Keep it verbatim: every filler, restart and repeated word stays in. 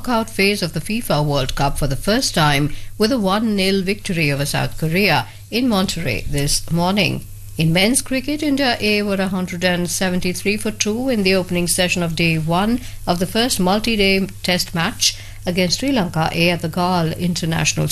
knockout phase of the FIFA World Cup for the first time with a one nil victory over South Korea in Monterrey this morning. In men's cricket, India A were one hundred seventy-three for two in the opening session of day one of the first multi-day test match against Sri Lanka A at the Galle International